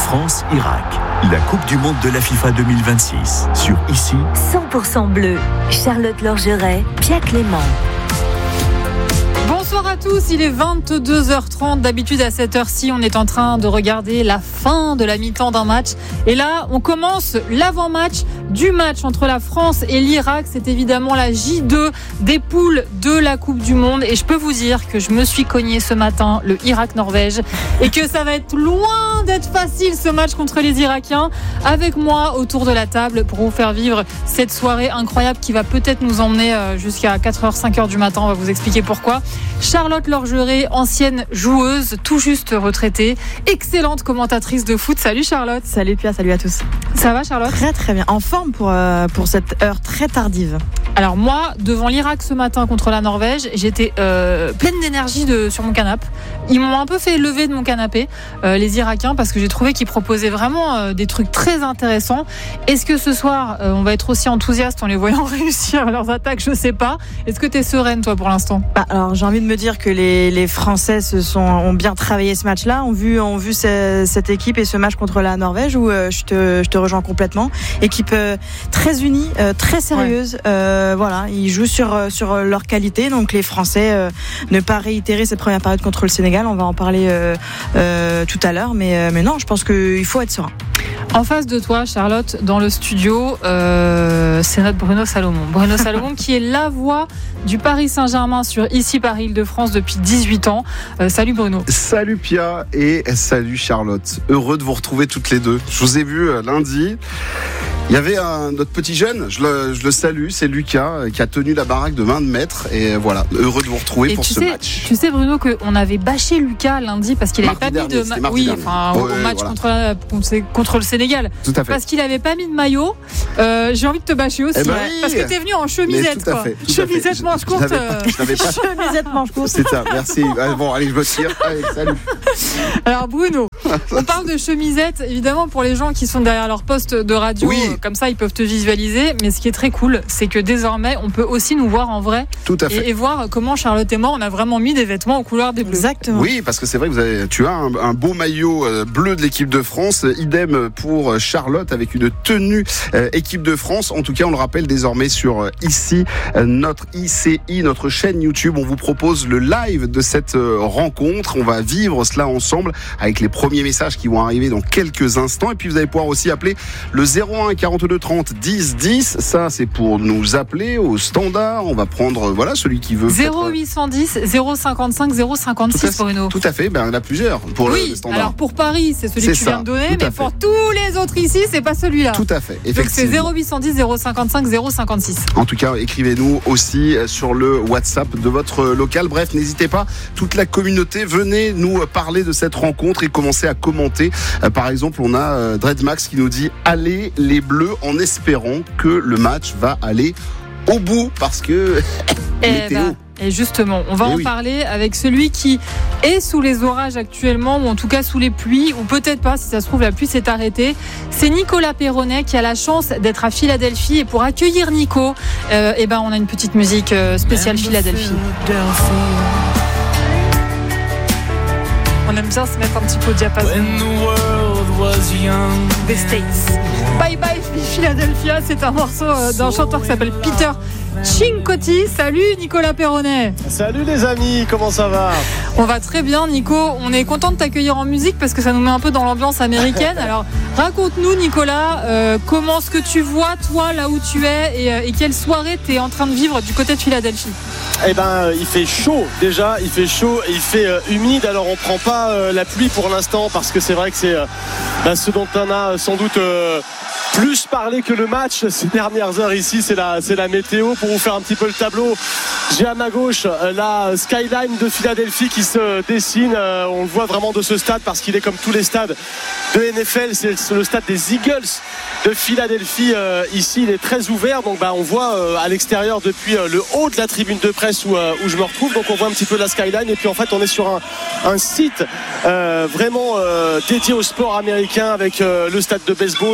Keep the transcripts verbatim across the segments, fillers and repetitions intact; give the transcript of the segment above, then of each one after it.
France-Irak, la Coupe du Monde de la FIFA deux mille vingt-six. Sur Ici, cent pour cent bleu. Charlotte Lorgeret, Pierre Clément. Bonsoir à tous, il est vingt-deux heures trente. D'habitude à cette heure-ci, on est en train de regarder la fin de la mi-temps d'un match. Et là, on commence l'avant-match du match entre la France et l'Irak. C'est évidemment la J deux des poules de la Coupe du Monde. Et je peux vous dire que je me suis cogné ce matin le Irak-Norvège et que ça va être loin d'être facile ce match contre les Irakiens. Avec moi autour de la table pour vous faire vivre cette soirée incroyable qui va peut-être nous emmener jusqu'à quatre heures, cinq heures du matin. On va vous expliquer pourquoi. Charlotte Lorgeret, ancienne joueuse, tout juste retraitée, excellente commentatrice de foot. Salut Charlotte. Salut Pierre, salut à tous. Ça va Charlotte ? Très très bien, en forme pour, euh, pour cette heure très tardive. Alors moi, devant l'Irak ce matin contre la Norvège, j'étais euh, pleine d'énergie de, sur mon canapé. Ils m'ont un peu fait lever de mon canapé, euh, les Irakiens, parce que j'ai trouvé qu'ils proposaient vraiment euh, des trucs très intéressants. Est-ce que ce soir, euh, on va être aussi enthousiaste en les voyant réussir leurs attaques ? Je sais pas. Est-ce que tu es sereine toi pour l'instant ? Bah, alors j'ai envie de me dire que les, les Français se sont, ont bien travaillé ce match-là, ont vu, ont vu ce, cette équipe et ce match contre la Norvège où euh, je, te, je te rejoins complètement. Équipe euh, très unie, euh, très sérieuse. Ouais. Euh, voilà, ils jouent sur, sur leur qualité. Donc les Français, euh, ne pas réitérer cette première période contre le Sénégal, on va en parler euh, euh, tout à l'heure. Mais, euh, mais non, je pense qu'il faut être serein. En face de toi, Charlotte, dans le studio, euh, c'est notre Bruno Salomon. Bruno Salomon qui est la voix du Paris Saint-Germain sur Ici Paris Île-de-France depuis dix-huit ans. Euh, salut Bruno. Salut Pia et salut Charlotte. Heureux de vous retrouver toutes les deux. Je vous ai vu lundi. Il y avait un, notre petit jeune, je le, je le salue, c'est Lucas, qui a tenu la baraque de vingt mètres. Et voilà, heureux de vous retrouver et pour ce sais, match. Tu sais Bruno qu'on avait bâché Lucas lundi parce qu'il n'avait pas dernier, mis de maillot. Oui, enfin ouais, au match voilà. contre, la, contre le Sénégal. Tout à fait. Parce qu'il n'avait pas mis de maillot. Euh, j'ai envie de te bâcher aussi. Eh ben ouais. oui. Parce que t'es venu en chemisette. Tout à quoi. fait, tout chemisette fait. manche courte. Je, je n'avais pas. Chemisette manche courte. C'est ça, merci. Bon, allez, je me tire. Allez, salut. Alors Bruno, on parle de chemisette, évidemment pour les gens qui sont derrière leur poste de radio, oui. euh, comme ça ils peuvent te visualiser, mais ce qui est très cool, c'est que désormais on peut aussi nous voir en vrai. Tout à fait. Et, et voir comment Charlotte et moi on a vraiment mis des vêtements aux couleurs des Bleus. Exactement. Oui, parce que c'est vrai que vous avez, tu as un, un beau maillot euh, bleu de l'équipe de France, idem pour Charlotte avec une tenue euh, équipe de France. En tout cas, on le rappelle désormais sur euh, Ici, euh, notre I C I, notre chaîne YouTube, on vous propose le live de cette euh, rencontre. On va vivre cela ensemble avec les premiers messages qui vont arriver dans quelques instants. Et puis vous allez pouvoir aussi appeler le zéro un quarante-deux trente dix dix. Ça, c'est pour nous appeler au standard. On va prendre voilà celui qui veut. zéro huit cent dix zéro cinquante-cinq zéro cinquante-six Bruno. Tout à fait. Ben, il y en a plusieurs pour oui, le standard. Alors pour Paris, c'est celui c'est que tu ça, viens de donner, mais fait. pour tous les autres ici, c'est pas celui-là. Tout à fait. Donc c'est zéro huit cent dix zéro cinquante-cinq zéro cinquante-six. En tout cas, écrivez-nous aussi sur le WhatsApp de votre local. Bref, n'hésitez pas. Toute la communauté, venez nous parler de cette rencontre et commencer à commenter. Euh, par exemple, on a euh, Dreadmax qui nous dit « Allez les Bleus » en espérant que le match va aller au bout parce que eh bah, et justement, on va et en oui. parler avec celui qui est sous les orages actuellement, ou en tout cas sous les pluies, ou peut-être pas, si ça se trouve la pluie s'est arrêtée. C'est Nicolas Perronnet qui a la chance d'être à Philadelphie, et pour accueillir Nico, euh, eh ben on a une petite musique euh, spéciale Philadelphie. On aime bien se mettre un petit peu au diapason des States. Bye bye Philadelphia, c'est un morceau d'un chanteur qui s'appelle Peter Cincotti. Salut Nicolas Perronnet. Salut les amis, comment ça va ? On va très bien Nico, on est content de t'accueillir en musique parce que ça nous met un peu dans l'ambiance américaine. Alors raconte-nous Nicolas, euh, comment ce que tu vois toi là où tu es et, et quelle soirée tu es en train de vivre du côté de Philadelphie. Eh ben il fait chaud déjà, il fait chaud et il fait euh, humide. Alors on prend pas euh, la pluie pour l'instant parce que c'est vrai que c'est euh, bah, ce dont on a sans doute euh, plus parlé que le match ces dernières heures ici, c'est la, c'est la météo. Pour vous faire un petit peu le tableau, j'ai à ma gauche la skyline de Philadelphie qui se dessine. On le voit vraiment de ce stade parce qu'il est comme tous les stades de N F L, c'est le stade des Eagles de Philadelphie. Ici il est très ouvert, donc bah, on voit à l'extérieur depuis le haut de la tribune de presse où, où je me retrouve, donc on voit un petit peu la skyline et puis en fait on est sur un, un site euh, vraiment euh, dédié au sport américain avec euh, le stade de baseball qui est là, peut-être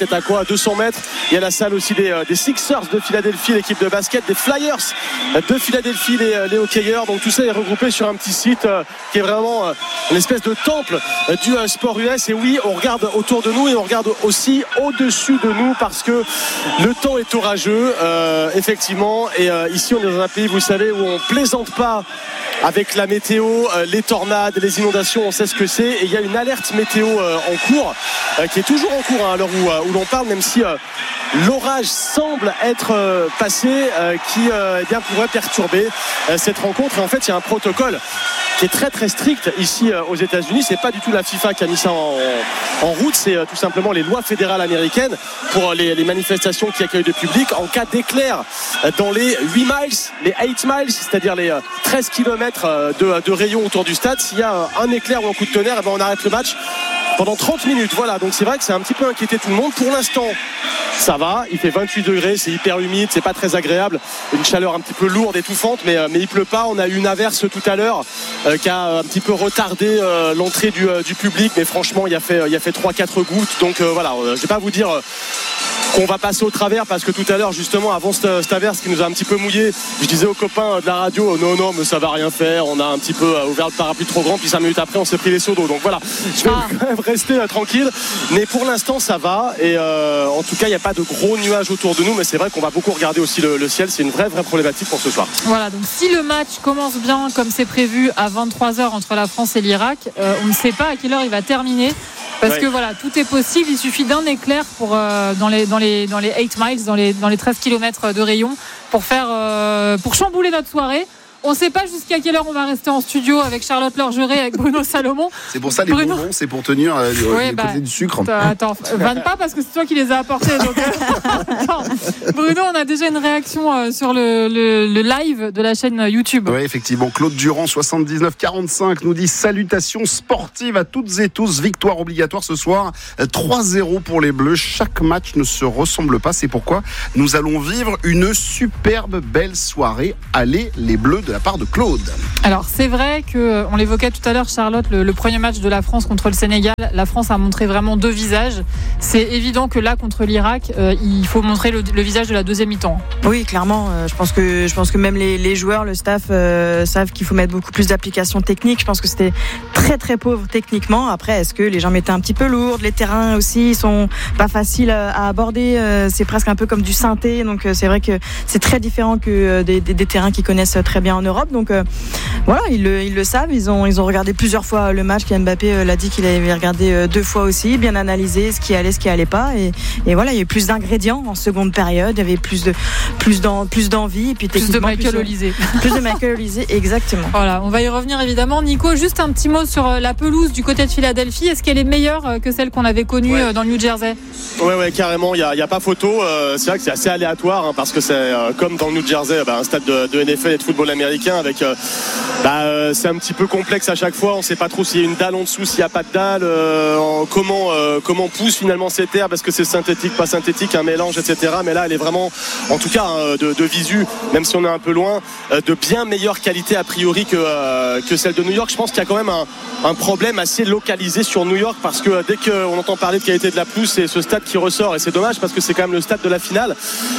basket à quoi à deux cents mètres. Il y a la salle aussi des, des Sixers de Philadelphie, l'équipe de basket, des Flyers de Philadelphie, les, les hockeyeurs. Donc tout ça est regroupé sur un petit site euh, qui est vraiment euh, une espèce de temple euh, du euh, sport U S. Et oui, on regarde autour de nous et on regarde aussi au-dessus de nous parce que le temps est orageux, euh, effectivement. Et euh, ici, on est dans un pays, vous savez, où on plaisante pas avec la météo, euh, les tornades, les inondations, on sait ce que c'est. Et il y a une alerte météo euh, en cours, euh, qui est toujours en cours hein, à l'heure où, euh, où l'on parle, même si euh, l'orage semble être euh, passé, euh, qui euh, eh bien, pourrait perturber euh, cette rencontre. Et en fait, il y a un protocole qui est très très strict ici euh, aux États-Unis. C'est pas du tout la FIFA qui a mis ça en, en route, c'est euh, tout simplement les lois fédérales américaines pour les, les manifestations qui accueillent le public. En cas d'éclair euh, dans les huit miles, les huit miles, c'est-à-dire les euh, treize kilomètres euh, de, de rayon autour du stade, s'il y a euh, un éclair ou un coup de tonnerre, eh ben, on arrête le match pendant trente minutes. Voilà, donc c'est vrai que c'est un petit peu inquiété tout le monde. Pour l'instant, ça va, il fait vingt-huit degrés, c'est hyper humide, c'est pas très agréable, une chaleur un petit peu lourde, étouffante, mais, mais il pleut pas. On a eu une averse tout à l'heure euh, qui a un petit peu retardé euh, l'entrée du, euh, du public, mais franchement il a fait, il a fait trois quatre gouttes, donc euh, voilà, euh, je vais pas vous dire euh, qu'on va passer au travers, parce que tout à l'heure justement avant cette, cette averse qui nous a un petit peu mouillé, je disais aux copains de la radio oh, non non mais ça va rien faire, on a un petit peu euh, ouvert le parapluie trop grand, puis cinq minutes après on s'est pris les seaux d'eau, donc voilà, je vais ah. quand même rester euh, tranquille, mais pour l'instant ça va, et euh, en tout cas il n'y a pas de gros nuages autour de nous, mais c'est vrai qu'on va beaucoup regarder aussi le, le ciel, c'est une vraie vraie problématique pour ce soir. Voilà, donc si le match commence bien comme c'est prévu à vingt-trois heures entre la France et l'Irak, euh, on ne sait pas à quelle heure il va terminer. Parce ouais. que voilà, tout est possible. Il suffit d'un éclair pour euh, dans les dans les dans les huit miles, dans les dans les treize kilomètres de rayon, pour faire euh, pour chambouler notre soirée. On ne sait pas jusqu'à quelle heure on va rester en studio avec Charlotte Lorgeret, avec Bruno Salomon. C'est pour ça les Bruno... bonbons, c'est pour tenir euh, ouais, les bah, côtés du sucre. Attends, vanne pas parce que c'est toi qui les as apportés. Donc, attends, Bruno, on a déjà une réaction euh, sur le, le, le live de la chaîne YouTube. Oui, effectivement. Claude Durand, soixante-dix-neuf quarante-cinq, nous dit salutations sportives à toutes et tous. Victoire obligatoire ce soir. trois zéro pour les Bleus. Chaque match ne se ressemble pas. C'est pourquoi nous allons vivre une superbe belle soirée. Allez, les Bleus de la part de Claude. Alors c'est vrai que on l'évoquait tout à l'heure, Charlotte, le, le premier match de la France contre le Sénégal, la France a montré vraiment deux visages. C'est évident que là contre l'Irak, euh, il faut montrer le, le visage de la deuxième mi-temps. Oui, clairement. Euh, je pense que je pense que même les, les joueurs, le staff euh, savent qu'il faut mettre beaucoup plus d'applications techniques. Je pense que c'était très très pauvre techniquement. Après, est-ce que les jambes étaient un petit peu lourdes, les terrains aussi ils sont pas faciles à, à aborder. Euh, c'est presque un peu comme du synthé. Donc euh, c'est vrai que c'est très différent que euh, des, des, des terrains qu'ils connaissent très bien en Europe. Donc euh, voilà, ils le, ils le savent. Ils ont, ils ont regardé plusieurs fois le match. Kylian Mbappé euh, l'a dit qu'il avait regardé euh, deux fois aussi, bien analysé ce qui allait, ce qui allait pas. Et, et voilà, il y a eu plus d'ingrédients en seconde période. Il y avait plus de, plus d'en, plus d'envie. Et puis plus de Michael Olysée. Plus de Michael Olysée, exactement. Voilà, on va y revenir évidemment. Nico, juste un petit mot sur la pelouse du côté de Philadelphie. Est-ce qu'elle est meilleure que celle qu'on avait connue ouais. dans le New Jersey? Ouais, ouais, carrément. Il y a, y a pas photo. Euh, c'est vrai que c'est assez aléatoire hein, parce que c'est euh, comme dans le New Jersey, bah, un stade de, de N F L et de football américain avec. Euh, Bah, euh, c'est un petit peu complexe à chaque fois. On ne sait pas trop s'il y a une dalle en dessous, s'il n'y a pas de dalle, euh, comment, euh, comment pousse finalement cette herbe, est-ce que c'est synthétique, pas synthétique, un mélange, et cetera. Mais là, elle est vraiment, en tout cas, hein, de, de visu, même si on est un peu loin, euh, de bien meilleure qualité a priori que, euh, que celle de New York. Je pense qu'il y a quand même un, un problème assez localisé sur New York parce que euh, dès qu'on entend parler de qualité de la pelouse, c'est ce stade qui ressort et c'est dommage parce que c'est quand même le stade de la finale.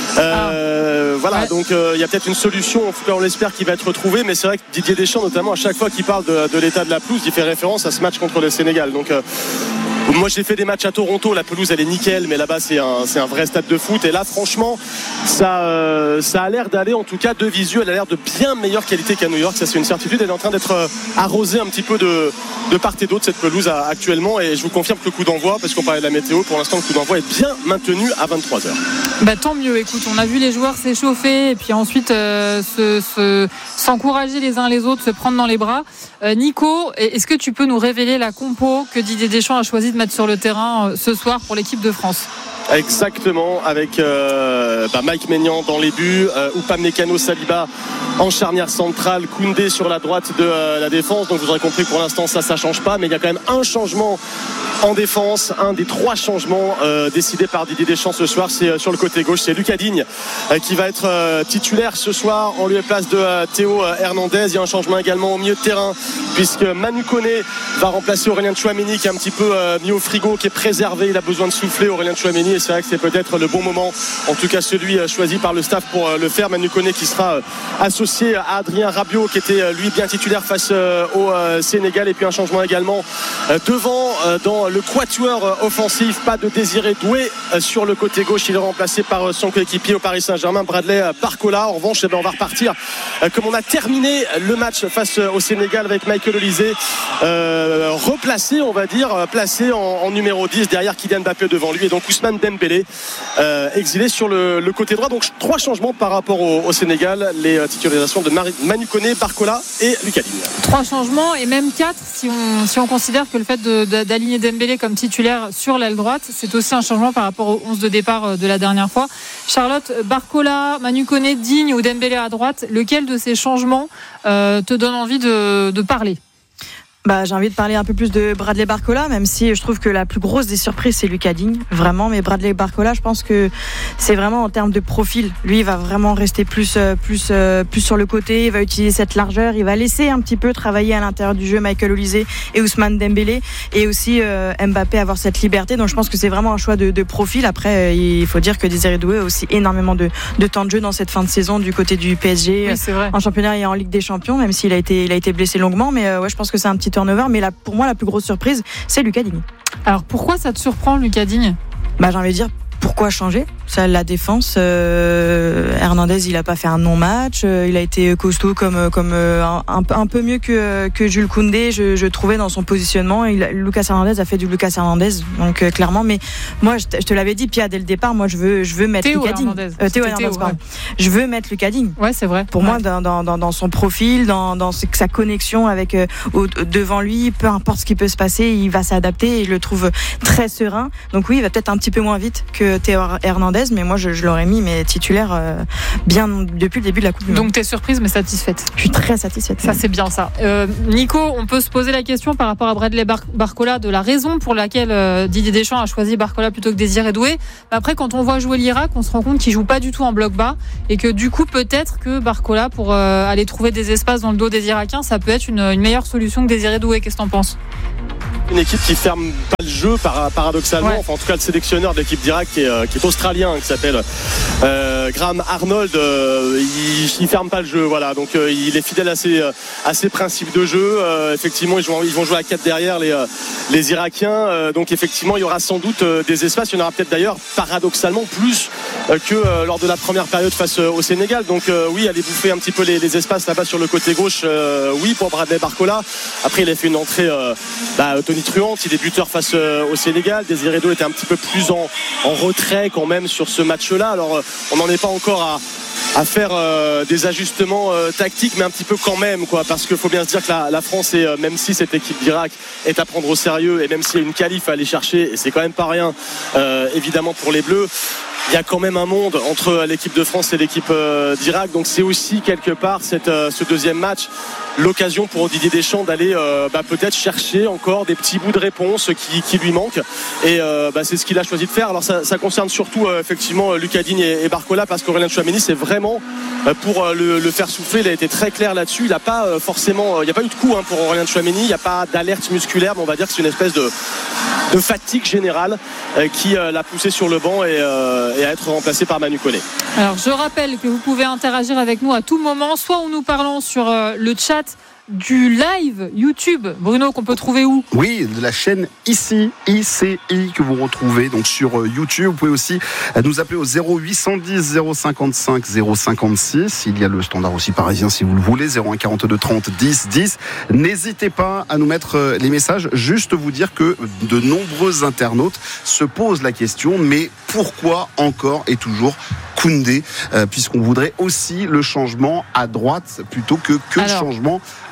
Euh, ah. Voilà, ouais. donc il euh, y a peut-être une solution, en tout cas on l'espère, qui va être retrouvée, mais c'est vrai que Didier Deschamps, notamment à chaque fois qu'il parle de, de l'état de la pelouse, il fait référence à ce match contre le Sénégal. Donc euh, moi j'ai fait des matchs à Toronto, la pelouse elle est nickel, mais là-bas c'est un, c'est un vrai stade de foot, et là franchement ça, euh, ça a l'air d'aller, en tout cas de visu, elle a l'air de bien meilleure qualité qu'à New York, ça c'est une certitude. Elle est en train d'être arrosée un petit peu de, de part et d'autre cette pelouse à, actuellement, et je vous confirme que le coup d'envoi, parce qu'on parlait de la météo, pour l'instant le coup d'envoi est bien maintenu à vingt-trois heures. Bah, tant mieux, écoute, on a vu les joueurs s'échauffer et puis ensuite euh, se, se, s'encourager les uns les autres, se prendre dans les bras. Euh, Nico, est-ce que tu peux nous révéler la compo que Didier Deschamps a choisi de mettre sur le terrain euh, ce soir pour l'équipe de France? Exactement, avec euh, bah Mike Maignan dans les buts, euh, Upamecano Saliba en charnière centrale, Koundé sur la droite de euh, la défense. Donc vous aurez compris, pour l'instant ça ça change pas, mais il y a quand même un changement en défense. Un des trois changements euh, décidés par Didier Deschamps ce soir, c'est euh, sur le côté gauche, c'est Lucas Digne euh, qui va être euh, titulaire ce soir en lieu et place de euh, Théo Hernandez. Il y a un changement également au milieu de terrain puisque Manu Koné va remplacer Aurélien Tchouaméni qui est un petit peu euh, mis au frigo, qui est préservé. Il a besoin de souffler, Aurélien Tchouaméni, et c'est vrai que c'est peut-être le bon moment, en tout cas celui euh, choisi par le staff pour euh, le faire. Manu Koné qui sera euh, associé à Adrien Rabiot qui était euh, lui bien titulaire face euh, au euh, Sénégal. Et puis un changement également euh, devant euh, dans le quatuor euh, offensif, pas de Désiré Doué euh, sur le côté gauche. Il est remplacé par euh, son coéquipier au Paris Saint-Germain, Bradley Barcola. En revanche, eh bien, on va repartir euh, comme on a terminé le match face euh, au Sénégal avec Michael Olise euh, replacé, on va dire, placé en, en numéro dix derrière Kylian Mbappé devant lui, et donc Ousmane Dembélé euh, exilé sur le, le côté droit. Donc trois changements par rapport au, au Sénégal, les euh, titularisations de Mar- Manu Koné, Barcola et Lucas Digne. Trois changements et même quatre si on, si on considère que le fait de, de, d'aligner Dembélé comme titulaire sur l'aile droite, c'est aussi un changement par rapport au onze de départ de la dernière fois. Charlotte, Barcola, Manu Koné, Digne ou Dembélé à droite, lequel de ces changements euh, te donne envie de, de parler ? Bah, j'ai envie de parler un peu plus de Bradley Barcola, même si je trouve que la plus grosse des surprises c'est Lucas Digne, vraiment. Mais Bradley Barcola, je pense que c'est vraiment en termes de profil. Lui, il va vraiment rester plus, plus, plus sur le côté. Il va utiliser cette largeur. Il va laisser un petit peu travailler à l'intérieur du jeu Michael Olise et Ousmane Dembélé, et aussi euh, Mbappé avoir cette liberté. Donc, je pense que c'est vraiment un choix de, de profil. Après, euh, il faut dire que Désiré Doué a aussi énormément de, de temps de jeu dans cette fin de saison du côté du P S G, oui, c'est vrai. En championnat et en Ligue des Champions, même s'il a été, il a été blessé longuement. Mais euh, ouais, je pense que c'est un petit turnover, mais là, pour moi la plus grosse surprise c'est Lucas Digne. Alors pourquoi ça te surprend, Lucas Digne ? Bah, j'ai envie de dire, pourquoi changer ? Ça, la défense, euh, Hernandez, il a pas fait un non-match, euh, il a été costaud comme comme euh, un, un peu mieux que que Jules Koundé, je, je trouvais dans son positionnement. Il, Lucas Hernandez a fait du Lucas Hernandez, donc euh, clairement. Mais moi, je, je te l'avais dit, Pia, dès le départ, moi, je veux je veux mettre Théo Lucas Digne. Euh, Théo Hernandez, Théo, pardon. ouais. Je veux mettre Lucas Digne. Ouais, c'est vrai. Pour ouais. moi, dans, dans dans dans son profil, dans dans sa connexion avec euh, au, devant lui, peu importe ce qui peut se passer, il va s'adapter et je le trouve très serein. Donc oui, il va peut-être un petit peu moins vite que Théo Hernandez, mais moi, je, je l'aurais mis mes titulaires euh, bien depuis le début de la Coupe du Monde. Donc t'es surprise mais satisfaite. Je suis très satisfaite. Ça c'est bien ça. Euh, Nico, on peut se poser la question par rapport à Bradley Bar- Barcola de la raison pour laquelle euh, Didier Deschamps a choisi Barcola plutôt que Désiré Doué. Après, quand on voit jouer l'Irak, on se rend compte qu'il joue pas du tout en bloc bas et que du coup peut-être que Barcola pour euh, aller trouver des espaces dans le dos des Irakiens, ça peut être une, une meilleure solution que Désiré Doué. Qu'est-ce que t'en penses ? Une équipe qui ferme pas le jeu paradoxalement, ouais. Enfin en tout cas le sélectionneur de l'équipe d'Irak qui est, qui est australien, qui s'appelle euh, Graham Arnold, euh, il, il ferme pas le jeu, voilà, donc euh, il est fidèle à ses, à ses principes de jeu. Euh, effectivement ils, jouent, ils vont jouer à quatre derrière les, les Irakiens, euh, donc effectivement il y aura sans doute euh, des espaces, il y en aura peut-être d'ailleurs paradoxalement plus euh, que euh, lors de la première période face euh, au Sénégal, donc euh, oui, aller bouffer un petit peu les, les espaces là-bas sur le côté gauche, euh, oui, pour Bradley Barcola. Après il a fait une entrée euh, bah, truante, il est buteur face euh, au Sénégal. Désiré Doué était un petit peu plus en, en retrait quand même sur ce match-là. Alors euh, on n'en est pas encore à à faire euh, des ajustements euh, tactiques, mais un petit peu quand même, quoi, parce qu'il faut bien se dire que la, la France est, euh, même si cette équipe d'Irak est à prendre au sérieux et même s'il y a une qualif à aller chercher, et c'est quand même pas rien euh, évidemment pour les Bleus, il y a quand même un monde entre l'équipe de France et l'équipe euh, d'Irak, donc c'est aussi quelque part cette, euh, ce deuxième match l'occasion pour Didier Deschamps d'aller euh, bah, peut-être chercher encore des petits bouts de réponse qui, qui lui manquent, et euh, bah, c'est ce qu'il a choisi de faire. Alors ça, ça concerne surtout euh, effectivement Lucas Digne et, et Barcola, parce qu'Aurélien Tchouaméni c'est vraiment euh, pour euh, le, le faire souffler, il a été très clair là-dessus. Il n'a pas euh, forcément, il euh, n'y a pas eu de coup hein, pour Aurélien Tchouaméni, il n'y a pas d'alerte musculaire, mais on va dire que c'est une espèce de, de fatigue générale euh, qui euh, l'a poussé sur le banc et, euh, et à être remplacé par Manu Koné. Alors je rappelle que vous pouvez interagir avec nous à tout moment, soit en nous parlant sur euh, le chat du live YouTube, Bruno, qu'on peut trouver où ? Oui, de la chaîne Ici, I C I, que vous retrouvez donc sur YouTube. Vous pouvez aussi nous appeler au zéro huit cent dix zéro cinquante-cinq zéro cinquante-six. Il y a le standard aussi parisien si vous le voulez, zéro un quarante-deux trente dix dix. N'hésitez pas à nous mettre les messages. Juste vous dire que de nombreux internautes se posent la question, mais pourquoi encore et toujours Koundé, euh, puisqu'on voudrait aussi le changement à droite plutôt que, que Alors, le changement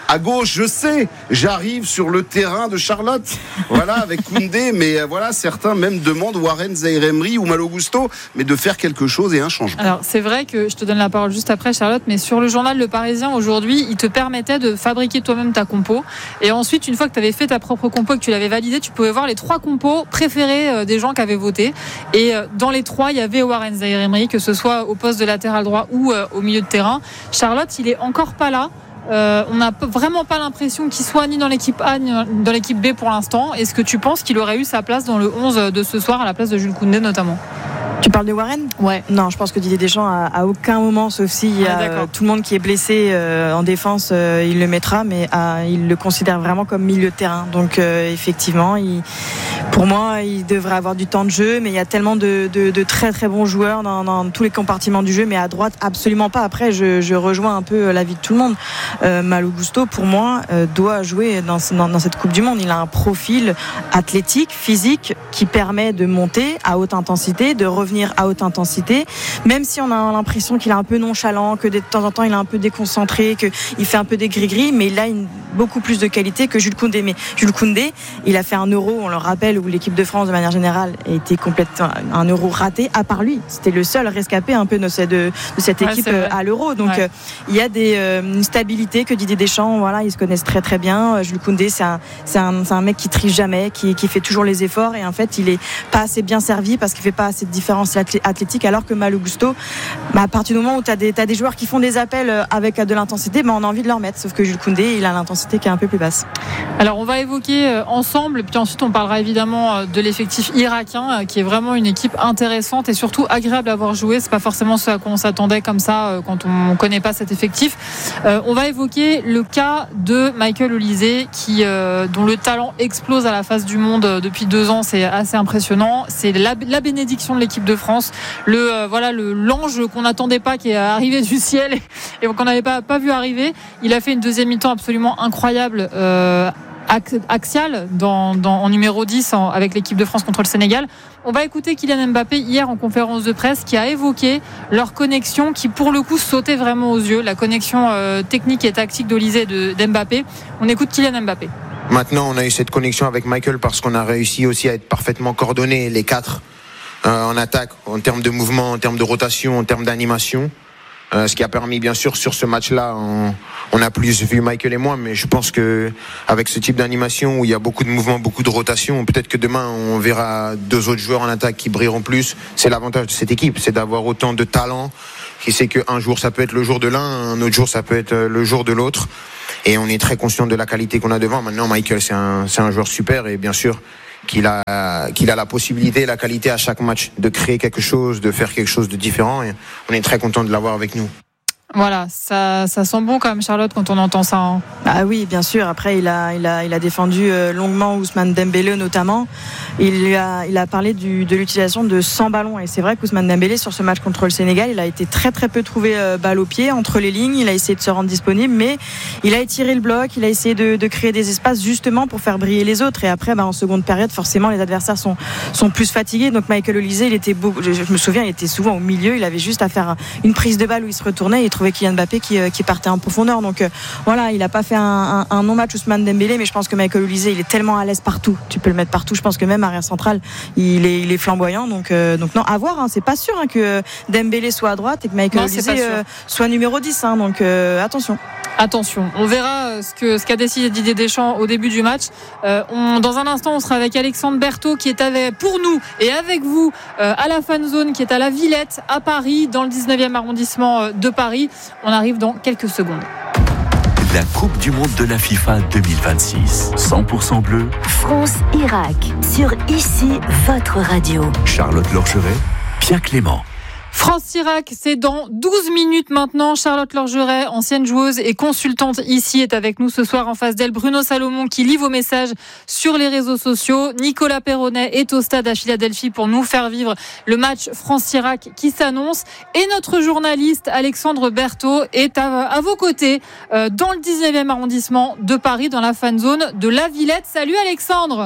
À gauche, je sais, j'arrive sur le terrain de Charlotte, voilà, avec Koundé, mais voilà, certains même demandent Warren Zaïre-Emery ou Malo Gusto, mais de faire quelque chose et un changement. Alors, c'est vrai que je te donne la parole juste après, Charlotte, mais sur le journal Le Parisien, aujourd'hui, il te permettait de fabriquer toi-même ta compo, et ensuite, une fois que tu avais fait ta propre compo et que tu l'avais validée, tu pouvais voir les trois compos préférés des gens qui avaient voté, et dans les trois, il y avait Warren Zaïre-Emery, que ce soit au poste de latéral droit ou au milieu de terrain. Charlotte, il est encore pas là. Euh, on n'a vraiment pas l'impression qu'il soit ni dans l'équipe A ni dans l'équipe B pour l'instant. Est-ce que tu penses qu'il aurait eu sa place dans le onze de ce soir à la place de Jules Koundé notamment? Tu parles de Warren ? Ouais. Non, je pense que Didier Deschamps, à, à aucun moment, sauf s'il y a euh, tout le monde qui est blessé euh, en défense, euh, il le mettra, mais euh, il le considère vraiment comme milieu de terrain. Donc, euh, effectivement, il, pour moi, il devrait avoir du temps de jeu, mais il y a tellement de, de, de très très bons joueurs dans, dans tous les compartiments du jeu, mais à droite, absolument pas. Après, je, je rejoins un peu l'avis de tout le monde. Euh, Malo Gusto, pour moi, euh, doit jouer dans, dans, dans cette Coupe du Monde. Il a un profil athlétique, physique, qui permet de monter à haute intensité, de revenir à haute intensité, même si on a l'impression qu'il est un peu nonchalant, que de temps en temps il est un peu déconcentré, qu'il fait un peu des gris-gris, mais il a une, beaucoup plus de qualité que Jules Koundé. Mais Jules Koundé, il a fait un euro, on le rappelle, où l'équipe de France de manière générale a été complètement un euro raté, à part lui. C'était le seul rescapé un peu de, de, de cette équipe ouais, à l'euro. Donc ouais. euh, il y a des, euh, une stabilité que Didier Deschamps, voilà, ils se connaissent très très bien. Jules Koundé, c'est un, c'est un, c'est un mec qui triche jamais, qui, qui fait toujours les efforts, et en fait il est pas assez bien servi parce qu'il fait pas assez de différence athlétique, alors que Malo Gusto, bah, à partir du moment où tu as des, t'as des joueurs qui font des appels avec de l'intensité, bah, on a envie de leur mettre, sauf que Jules Koundé, il a l'intensité qui est un peu plus basse. Alors on va évoquer ensemble, puis ensuite on parlera évidemment de l'effectif irakien, qui est vraiment une équipe intéressante et surtout agréable à voir jouer. C'est pas forcément ce à quoi on s'attendait comme ça quand on ne connaît pas cet effectif. Euh, on va évoquer le cas de Michael Olise, qui, euh, dont le talent explose à la face du monde depuis deux ans. C'est assez impressionnant. C'est la, la bénédiction de l'équipe de France, le euh, voilà le l'ange qu'on n'attendait pas, qui est arrivé du ciel et qu'on n'avait pas pas vu arriver. Il a fait une deuxième mi-temps absolument incroyable, euh, axial dans, dans en numéro dix en, avec l'équipe de France contre le Sénégal. On va écouter Kylian Mbappé hier en conférence de presse, qui a évoqué leur connexion, qui pour le coup sautait vraiment aux yeux, la connexion euh, technique et tactique d'Olise et de, d'Mbappé. On écoute Kylian Mbappé. Maintenant, on a eu cette connexion avec Michael parce qu'on a réussi aussi à être parfaitement coordonnés les quatre. Euh, en attaque, en termes de mouvement, en termes de rotation, en termes d'animation. Euh, ce qui a permis, bien sûr, sur ce match-là, on, on a plus vu Michael et moi, mais je pense que avec ce type d'animation où il y a beaucoup de mouvement, beaucoup de rotation, peut-être que demain on verra deux autres joueurs en attaque qui brilleront plus. C'est l'avantage de cette équipe, c'est d'avoir autant de talent, qui sait qu'un jour ça peut être le jour de l'un, un autre jour ça peut être le jour de l'autre. Et on est très conscient de la qualité qu'on a devant. Maintenant, Michael, c'est un, c'est un joueur super, et bien sûr qu'il a, qu'il a la possibilité et la qualité à chaque match de créer quelque chose, de faire quelque chose de différent, et on est très content de l'avoir avec nous. Voilà, ça, ça sent bon quand même, Charlotte, quand on entend ça. Hein. Ah oui, bien sûr. Après, il a, il a, il a défendu longuement Ousmane Dembélé notamment. Il a, il a parlé du, de l'utilisation de cent ballons. Et c'est vrai qu'Ousmane Dembélé, sur ce match contre le Sénégal, il a été très très peu trouvé euh, balle au pied, entre les lignes. Il a essayé de se rendre disponible, mais il a étiré le bloc. Il a essayé de, de créer des espaces justement pour faire briller les autres. Et après, bah, en seconde période, forcément, les adversaires sont, sont plus fatigués. Donc Michael Olise, il était beau, je, je me souviens, il était souvent au milieu. Il avait juste à faire une prise de balle où il se retournait et il trouvait Kylian Mbappé qui, qui partait en profondeur. Donc euh, voilà, il n'a pas fait un, un, un non-match Ousmane Dembélé, mais je pense que Michael Olise, il est tellement à l'aise partout. Tu peux le mettre partout. Je pense que même arrière central, il est, il est flamboyant. Donc, euh, donc non, à voir. Hein, c'est pas sûr hein, que Dembélé soit à droite et que Michael Olise euh, soit numéro dix. Hein, donc euh, attention. Attention, on verra ce que ce qu'a décidé Didier Deschamps au début du match. Euh, on, dans un instant, on sera avec Alexandre Berthaud, qui est avec, pour nous et avec vous euh, à la Fan Zone, qui est à la Villette à Paris, dans le dix-neuvième arrondissement de Paris. On arrive dans quelques secondes. La Coupe du Monde de la FIFA deux mille vingt-six. cent pour cent bleu. France-Irak. Sur Ici, votre radio. Charlotte Lorgeret, Pierre Clément. France-Irak, c'est dans douze minutes maintenant. Charlotte Lorgeret, ancienne joueuse et consultante ici, est avec nous ce soir. En face d'elle, Bruno Salomon, qui lit vos messages sur les réseaux sociaux. Nicolas Perronnet est au stade à Philadelphie pour nous faire vivre le match France-Irak qui s'annonce. Et notre journaliste Alexandre Berthaud est à, à vos côtés euh, dans le dix-neuvième arrondissement de Paris, dans la Fan Zone de la Villette. Salut Alexandre.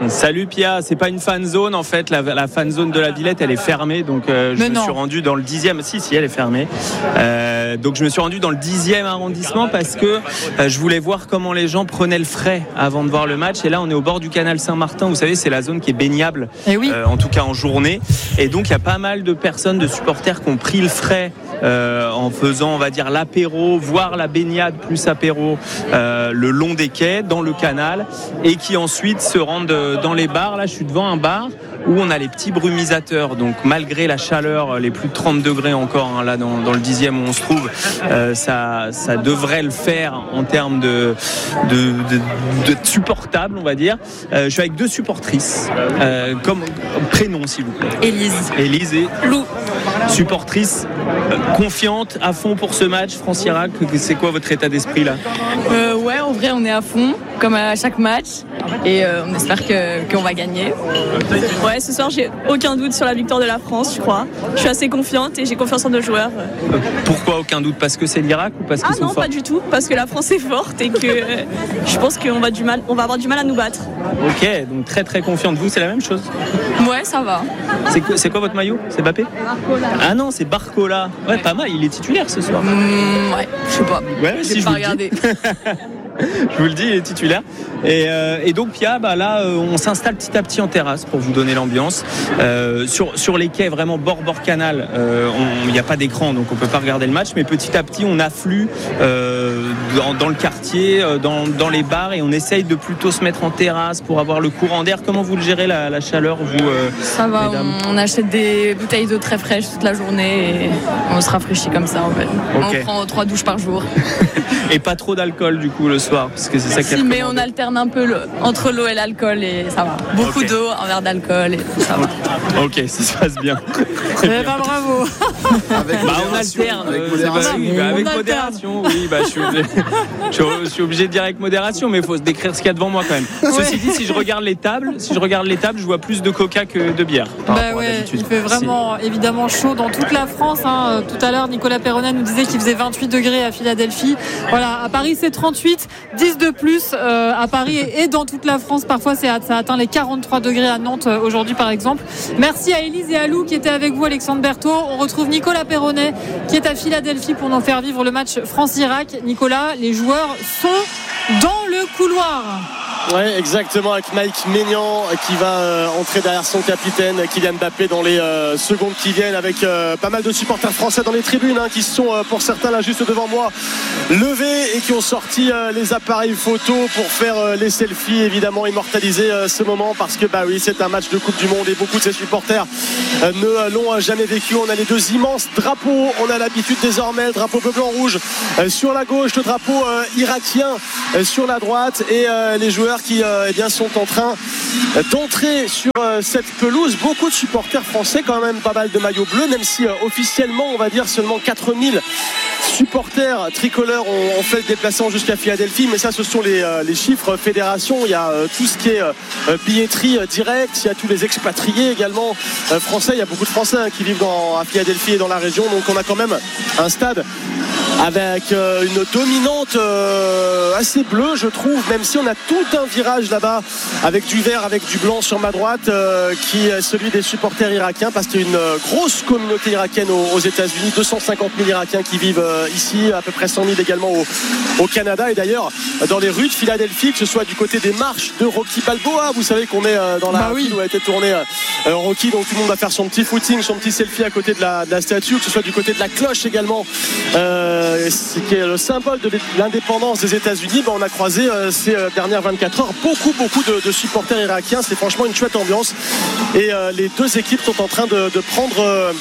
Salut Pia, c'est pas une fan zone en fait, la, la fan zone de la Villette elle est fermée, donc euh, je Mais me non. suis rendu dans le dixième, si si elle est fermée, euh, donc je me suis rendu dans le dixième arrondissement parce que euh, je voulais voir comment les gens prenaient le frais avant de voir le match, et là on est au bord du canal Saint-Martin, vous savez c'est la zone qui est baignable, Eh oui. euh, en tout cas en journée, et donc il y a pas mal de personnes, de supporters qui ont pris le frais euh, en faisant on va dire l'apéro, voire la baignade plus apéro euh, le long des quais, dans le canal, et qui ensuite se rendent euh, dans les bars. Là je suis devant un bar où on a les petits brumisateurs, donc malgré la chaleur, les plus de trente degrés encore hein, là dans, dans le dixième où on se trouve, euh, ça, ça devrait le faire en termes de, de, de, de supportable on va dire. Euh, je suis avec deux supportrices, euh, comme prénom s'il vous plaît. Élise. Élise et Lou. Supportrice euh, confiante à fond pour ce match France-Irak, c'est quoi votre état d'esprit là? Euh, ouais, en vrai, on est à fond, comme à chaque match, et euh, on espère que, qu'on va gagner. Ouais, ce soir, j'ai aucun doute sur la victoire de la France, je crois. Je suis assez confiante et j'ai confiance en nos joueurs. Euh, pourquoi aucun doute? Parce que c'est l'Irak ou parce qu'ils Ah sont non, forts? pas du tout, parce que la France est forte et que euh, je pense qu'on va, du mal, on va avoir du mal à nous battre. Ok, donc très très confiante. Vous, c'est la même chose? Ouais, ça va. C'est quoi, c'est quoi votre maillot? C'est Mbappé? Barcola. Ah non, c'est Barcola. Ouais, pas mal, il est titulaire ce soir. Mmh, ouais, je sais pas. Ouais, J'ai si, je pas vous le dis. regardé. Je vous le dis, il est titulaire. Et, euh, et donc Pia, bah là, euh, on s'installe petit à petit en terrasse pour vous donner l'ambiance. Euh, sur, sur les quais, vraiment bord bord canal, il n'y a pas d'écran, donc on peut pas regarder le match. Mais petit à petit, on afflue euh, dans, dans le quartier, dans, dans les bars, et on essaye de plutôt se mettre en terrasse pour avoir le courant d'air. Comment vous le gérez la, la chaleur, vous euh, Ça va, mesdames on, on achète des bouteilles d'eau très fraîches toute la journée et on se rafraîchit comme ça en fait. Ok. On prend trois douches par jour. Et pas trop d'alcool du coup le soir, parce que c'est ça qui est Si, mais on recommandé. alterne un peu le, entre l'eau et l'alcool et ça va. Beaucoup Ok. d'eau, un verre d'alcool et ça va. Ok, ça se passe bien. Eh ben, bravo. Avec Bah, on modération, alterne, avec euh, modération. c'est pas- oui, bah, avec On alterne. modération, oui, bah, je, suis obligé, je suis- je suis obligé de dire avec modération, mais il faut se décrire ce qu'il y a devant moi quand même. Ceci dit, si je regarde les tables, si je regarde les tables, je vois plus de coca que de bière. Par Bah rapport à ouais, d'habitude. il fait vraiment évidemment chaud dans toute la France. Hein. Tout à l'heure, Nicolas Perronnet nous disait qu'il faisait vingt-huit degrés à Philadelphie. Voilà, à Paris c'est trente-huit, dix de plus euh, à Paris et dans toute la France. Parfois, c'est, ça atteint les quarante-trois degrés à Nantes euh, aujourd'hui, par exemple. Merci à Élise et à Lou qui étaient avec vous, Alexandre Berthaud. On retrouve Nicolas Perronnet qui est à Philadelphie pour nous faire vivre le match France-Irak. Nicolas, les joueurs sont dans le couloir. Ouais, exactement, avec Mike Maignan qui va euh, entrer derrière son capitaine Kylian Mbappé dans les euh, secondes qui viennent, avec euh, pas mal de supporters français dans les tribunes hein, qui sont euh, pour certains là juste devant moi levés et qui ont sorti euh, les appareils photo pour faire euh, les selfies, évidemment immortaliser euh, ce moment, parce que bah oui, c'est un match de Coupe du Monde et beaucoup de ces supporters euh, ne l'ont jamais vécu. On a les deux immenses drapeaux, on a l'habitude désormais, le drapeau bleu blanc rouge euh, sur la gauche, le drapeau euh, irakien euh, sur la droite, et euh, les joueurs qui euh, eh bien, sont en train d'entrer sur euh, cette pelouse. Beaucoup de supporters français, quand même pas mal de maillots bleus, même si euh, officiellement on va dire seulement quatre mille supporters tricolores ont, ont fait le déplacement jusqu'à Philadelphie, mais ça ce sont les, euh, les chiffres fédération. Il y a euh, tout ce qui est euh, billetterie euh, directe, il y a tous les expatriés également euh, français, il y a beaucoup de Français hein, qui vivent dans, à Philadelphie et dans la région, donc on a quand même un stade avec euh, une dominante euh, assez bleue je trouve, même si on a tout un virage là-bas avec du vert, avec du blanc sur ma droite euh, qui est celui des supporters irakiens, parce qu'il y a une euh, grosse communauté irakienne aux, aux États-Unis, deux cent cinquante mille Irakiens qui vivent euh, ici, à peu près cent mille également au, au Canada, et d'ailleurs dans les rues de Philadelphie, que ce soit du côté des marches de Rocky Balboa, vous savez qu'on est euh, dans la Bah oui. ville où a été tourné euh, Rocky, donc tout le monde va faire son petit footing, son petit selfie à côté de la, de la statue, que ce soit du côté de la cloche également euh, qui est le symbole de l'indépendance des États-Unis. Ben, on a croisé euh, ces euh, dernières vingt-quatre heures beaucoup beaucoup de, de supporters irakiens. C'est franchement une chouette ambiance, et euh, les deux équipes sont en train de, de prendre euh,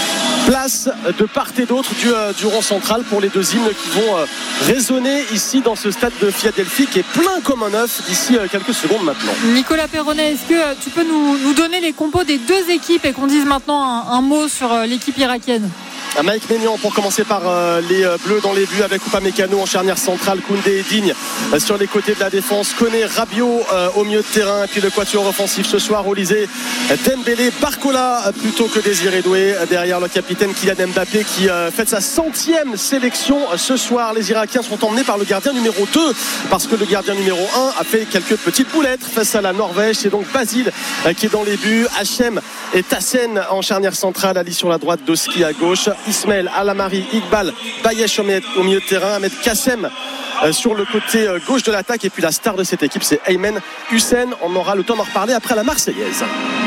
place de part et d'autre du, euh, du rond central pour les deux hymnes qui vont euh, résonner ici dans ce stade de Philadelphie qui est plein comme un œuf d'ici euh, quelques secondes maintenant. Nicolas Perronnet, est-ce que euh, tu peux nous, nous donner les compos des deux équipes et qu'on dise maintenant un, un mot sur euh, l'équipe irakienne? Mike Maignan pour commencer par euh, les euh, Bleus dans les buts avec Upamecano en charnière centrale, Koundé et Digne euh, sur les côtés de la défense, Koné, Rabiot euh, au milieu de terrain, et puis le quatuor offensif ce soir, Olysée, Dembélé, Barcola euh, plutôt que Désiré Doué, euh, derrière le capitaine Kylian Mbappé qui euh, fête sa centième sélection euh, ce soir. Les Irakiens sont emmenés par le gardien numéro deux parce que le gardien numéro un a fait quelques petites boulettes face à la Norvège. C'est donc Basile euh, qui est dans les buts, Hachem et Tassen en charnière centrale, Ali sur la droite, Doski à gauche, Ismaël, Alamari, Iqbal, Bayesh au milieu de terrain, Ahmed Kassem euh, sur le côté euh, gauche de l'attaque, et puis la star de cette équipe c'est Aymen Hussein. On aura le temps d'en reparler après la Marseillaise.